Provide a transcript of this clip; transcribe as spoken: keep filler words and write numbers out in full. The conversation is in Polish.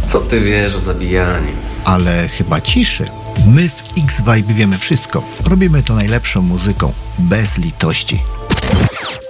Co ty wiesz o zabijaniu? Ale chyba ciszy. My w X-Vibe wiemy wszystko. Robimy to najlepszą muzyką, bez litości.